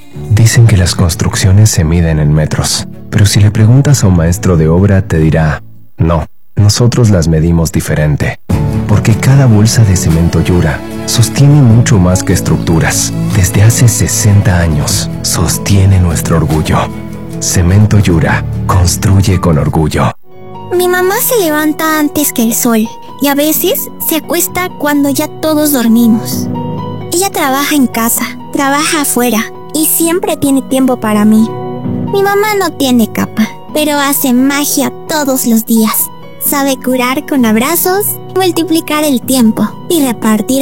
Dicen que las construcciones se miden en metros, pero si le preguntas a un maestro de obra te dirá, no, nosotros las medimos diferente, porque cada bolsa de cemento Yura sostiene mucho más que estructuras. Desde hace 60 años sostiene nuestro orgullo. Cemento Yura, construye con orgullo. Mi mamá se levanta antes que el sol y a veces se acuesta cuando ya todos dormimos. Ella trabaja en casa, trabaja afuera y siempre tiene tiempo para mí. Mi mamá no tiene capa, pero hace magia todos los días. Sabe curar con abrazos, multiplicar el tiempo y repartir